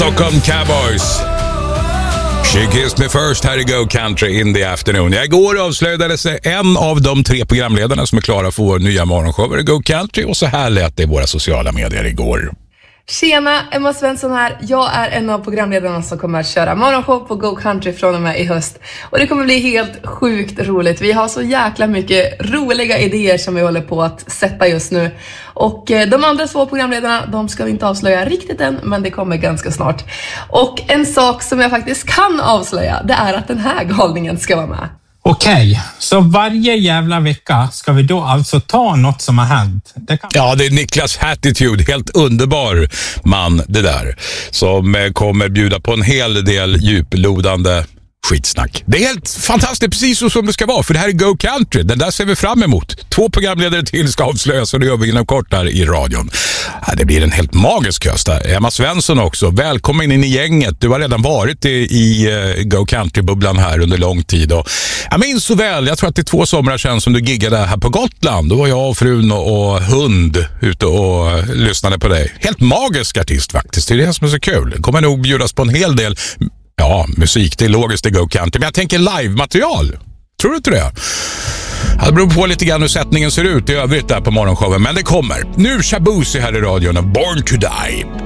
Stockholm Cowboys. She Kissed Me First här i Go Country in the afternoon. Igår avslöjades en av de 3 programledarna som är klara för vår nya morgonshow i Go Country, och så här lät det i våra sociala medier igår. Tjena, Emma Svensson här. Jag är en av programledarna som kommer att köra morgonshow på Go Country från och med i höst. Och det kommer bli helt sjukt roligt. Vi har så jäkla mycket roliga idéer som vi håller på att sätta just nu. Och de andra 2 programledarna, de ska vi inte avslöja riktigt än, men det kommer ganska snart. Och en sak som jag faktiskt kan avslöja, det är att den här galningen ska vara med. Okej, så varje jävla vecka ska vi då alltså ta något som har hänt? Ja, det är Niklas Attitude, helt underbar man det där, som kommer bjuda på en hel del djuplodande skitsnack. Det är helt fantastiskt, precis så som det ska vara, för det här är Go Country. Den där ser vi fram emot. 2 programledare till ska avslöjas, och det gör vi inom kort här i radion. Ja, det blir en helt magisk höst där. Emma Svensson också, välkommen in i gänget. Du har redan varit i Go Country-bubblan här under lång tid. Och jag minns så väl, jag tror att det är 2 somrar sedan som du giggade här på Gotland. Då var jag och frun och hund ute och lyssnade på dig. Helt magisk artist faktiskt, det är det som är så kul. Det kommer nog bjudas på en hel del. Ja, musik, det är logiskt i Go Country. Men jag tänker live-material. Tror du inte det? Det beror på lite grann hur sättningen ser ut i övrigt där på morgonshowen. Men det kommer. Nu Shabuzi här i radion och Born to Die.